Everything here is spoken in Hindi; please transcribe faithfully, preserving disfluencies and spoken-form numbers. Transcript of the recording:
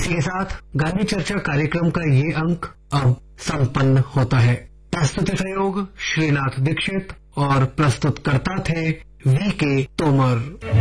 इसी के साथ गांधी चर्चा कार्यक्रम का ये अंक अब संपन्न होता है। प्रस्तुति सहयोग श्रीनाथ दीक्षित और प्रस्तुतकर्ता थे वी के तोमर।